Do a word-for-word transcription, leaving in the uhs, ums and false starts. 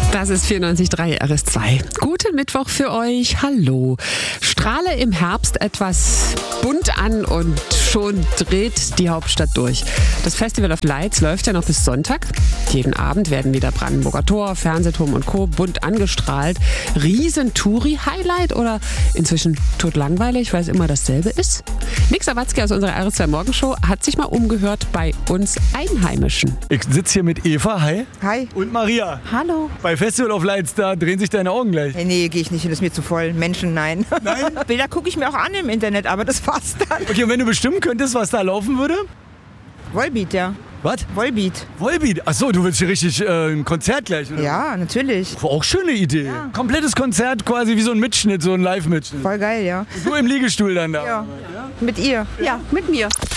Das ist vierundneunzig Komma drei R S zwei. Guten Mittwoch für euch. Hallo. Strahle im Herbst etwas bunt an und schon dreht die Hauptstadt durch. Das Festival of Lights läuft ja noch bis Sonntag. Jeden Abend werden wieder Brandenburger Tor, Fernsehturm und Co. bunt angestrahlt. Riesen-Touri-Highlight oder inzwischen totlangweilig, weil es immer dasselbe ist? Nick Sawatzki aus unserer R S zwei Morgenshow hat sich mal umgehört bei uns Einheimischen. Ich sitze hier mit Eva, hi. Hi. Und Maria. Hallo. Bei Festival of Lights, da drehen sich deine Augen gleich. Hey, nee, gehe ich nicht hin, das ist mir zu voll. Menschen, nein. Nein? Bilder gucke ich mir auch an im Internet, aber das war's dann. Okay, und wenn du bestimmen könntest, was da laufen würde? Volbeat, ja. Was? Volbeat. Volbeat? Achso, du willst hier richtig äh, ein Konzert gleich, oder? Ja, natürlich. Auch schöne Idee. Ja. Komplettes Konzert, quasi wie so ein Mitschnitt, so ein Live-Mitschnitt. Voll geil, ja. Du im Liegestuhl dann da. Ja. Mit ihr. Ja, mit mir.